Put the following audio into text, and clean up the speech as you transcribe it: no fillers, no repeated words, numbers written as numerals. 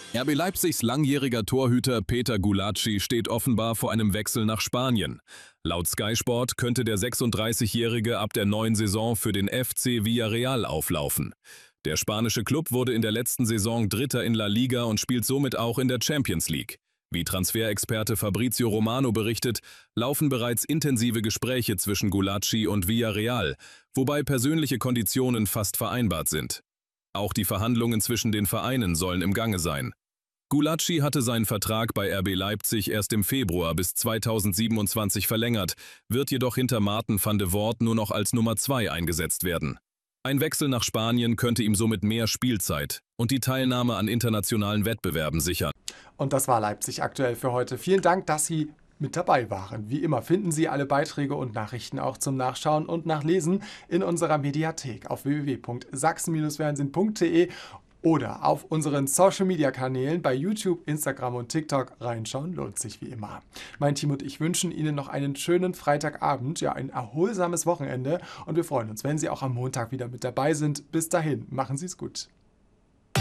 RB Leipzigs langjähriger Torhüter Peter Gulacsi steht offenbar vor einem Wechsel nach Spanien. Laut Sky Sport könnte der 36-Jährige ab der neuen Saison für den FC Villarreal auflaufen. Der spanische Klub wurde in der letzten Saison Dritter in La Liga und spielt somit auch in der Champions League. Wie Transferexperte Fabrizio Romano berichtet, laufen bereits intensive Gespräche zwischen Gulacsi und Villarreal, wobei persönliche Konditionen fast vereinbart sind. Auch die Verhandlungen zwischen den Vereinen sollen im Gange sein. Gulacsi hatte seinen Vertrag bei RB Leipzig erst im Februar bis 2027 verlängert, wird jedoch hinter Marten van de Voort nur noch als Nummer 2 eingesetzt werden. Ein Wechsel nach Spanien könnte ihm somit mehr Spielzeit und die Teilnahme an internationalen Wettbewerben sichern. Und das war Leipzig aktuell für heute. Vielen Dank, dass Sie mit dabei waren. Wie immer finden Sie alle Beiträge und Nachrichten auch zum Nachschauen und Nachlesen in unserer Mediathek auf www.sachsen-fernsehen.de oder auf unseren Social-Media-Kanälen bei YouTube, Instagram und TikTok. Reinschauen lohnt sich wie immer. Mein Team und ich wünschen Ihnen noch einen schönen Freitagabend, ja ein erholsames Wochenende und wir freuen uns, wenn Sie auch am Montag wieder mit dabei sind. Bis dahin, machen Sie es gut.